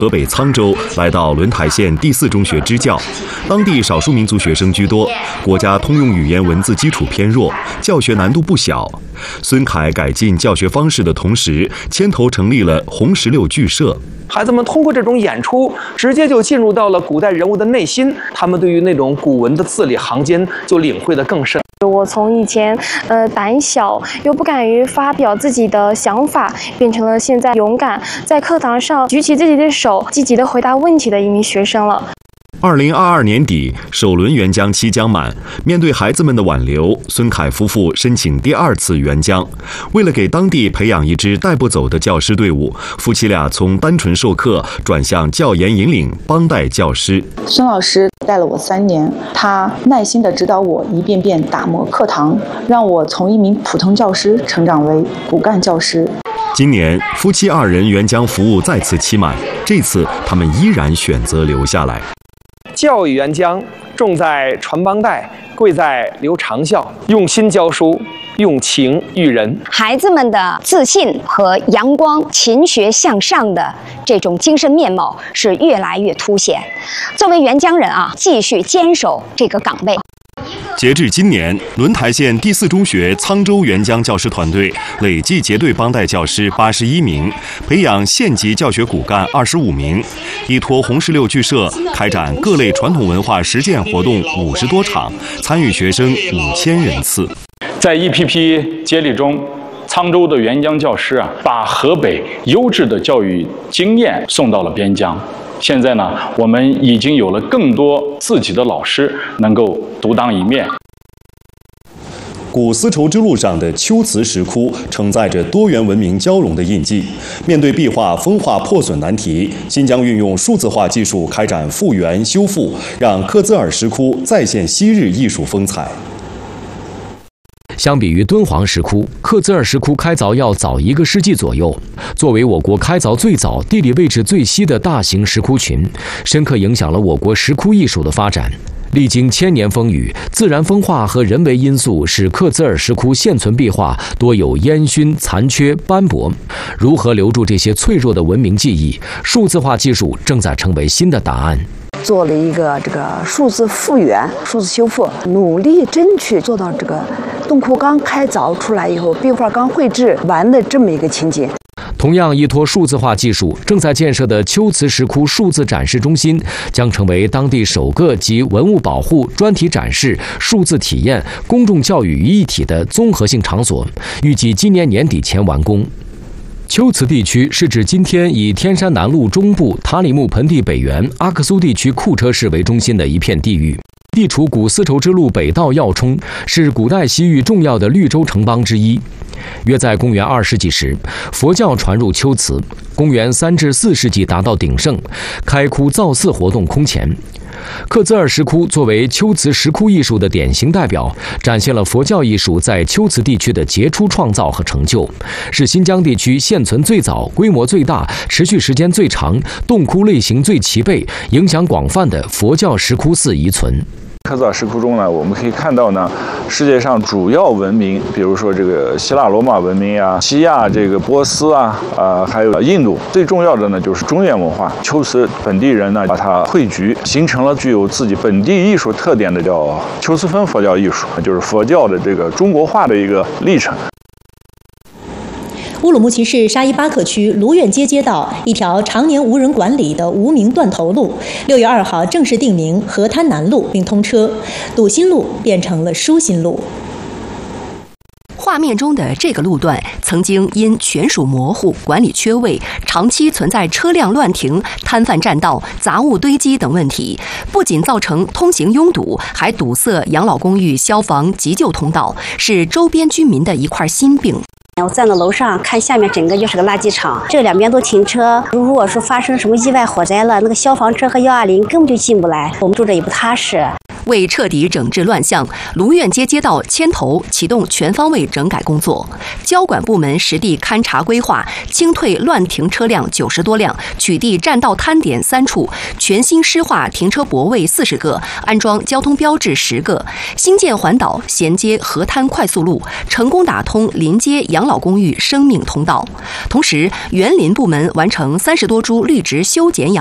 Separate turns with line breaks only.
河北沧州来到轮台县第4中学支教，当地少数民族学生居多，国家通用语言文字基础偏弱，教学难度不小。孙凯改进教学方式的同时，牵头成立了红石榴剧社。
孩子们通过这种演出，直接就进入到了古代人物的内心，他们对于那种古文的字里行间就领会得更深。
我从以前胆小又不敢于发表自己的想法，变成了现在勇敢在课堂上举起自己的手，积极地回答问题的一名学生了。
2022年底，首轮援疆期将满，面对孩子们的挽留，孙凯夫妇申请第2次援疆。为了给当地培养一支带不走的教师队伍，夫妻俩从单纯授课转向教研引领，帮带教师。
孙老师带了我3年，他耐心地指导我一遍遍打磨课堂，让我从一名普通教师成长为骨干教师。
今年夫妻2人援疆服务再次期满，这次他们依然选择留下来。
教育援疆重在传帮带，贵在留长效，用心教书，用情育人。
孩子们的自信和阳光、勤学向上的这种精神面貌是越来越凸显。作为援疆人继续坚守这个岗位。
截至今年，轮台县第4中学沧州援疆教师团队累计结对帮带教师81名，培养县级教学骨干25名，依托红石榴剧社开展各类传统文化实践活动50多场，参与学生5000人次。
在一批批接力中，沧州的援疆教师把河北优质的教育经验送到了边疆。现在呢，我们已经有了更多自己的老师能够独当一面。
古丝绸之路上的秋瓷石窟承载着多元文明交融的印记。面对壁画风化破损难题，新疆运用数字化技术开展复原修复，让克孜尔石窟再现昔日艺术风采。
相比于敦煌石窟，克孜尔石窟开凿要早1个世纪左右。作为我国开凿最早、地理位置最西的大型石窟群，深刻影响了我国石窟艺术的发展。历经千年风雨，自然风化和人为因素使克孜尔石窟现存壁画多有烟熏、残缺、斑驳。如何留住这些脆弱的文明记忆？数字化技术正在成为新的答案。
做了一个数字复原、数字修复，努力争取做到这个洞窟缸开凿出来以后，壁画缸绘制完的这么一个情景。
同样依托数字化技术，正在建设的秋瓷石窟数字展示中心将成为当地首个集文物保护、专题展示、数字体验、公众教育于一体的综合性场所，预计今年年底前完工。秋瓷地区是指今天以天山南路中部、塔里木盆地北缘、阿克苏地区库车市为中心的一片地域。地处古丝绸之路北道要冲，是古代西域重要的绿洲城邦之一。约在公元2世纪时，佛教传入秋瓷，公元3至4世纪达到鼎盛，开窟造寺活动空前。克孜尔石窟作为秋瓷石窟艺术的典型代表，展现了佛教艺术在秋瓷地区的杰出创造和成就，是新疆地区现存最早、规模最大、持续时间最长、洞窟类型最齐备、影响广泛的佛教石窟寺遗存。
克孜尔石窟中呢，我们可以看到呢，世界上主要文明，比如说这个希腊罗马文明啊、西亚这个波斯还有印度，最重要的呢就是中原文化。秋瓷本地人呢把它汇聚，形成了具有自己本地艺术特点的叫秋瓷风佛教艺术，就是佛教的这个中国化的一个历程。
乌鲁木齐市沙依巴克区卢苑街街道一条常年无人管理的无名断头路，6月2号正式定名河滩南路并通车，堵心路变成了舒心路。
画面中的这个路段曾经因权属模糊、管理缺位，长期存在车辆乱停、摊贩占道、杂物堆积等问题，不仅造成通行拥堵，还堵塞养老公寓、消防急救通道，是周边居民的一块心病。
我站在楼上看下面，整个就是个垃圾场，这两边都停车。如果说发生什么意外火灾了，那个消防车和120根本就进不来，我们住着也不踏实。
为彻底整治乱象，卢苑街街道牵头启动全方位整改工作。交管部门实地勘察规划，清退乱停车辆90多辆，取缔占道摊点3处，全新施划停车泊位40个，安装交通标志10个，新建环岛衔接河滩快速路，成功打通临街养老公寓生命通道。同时，园林部门完成30多株绿植修剪养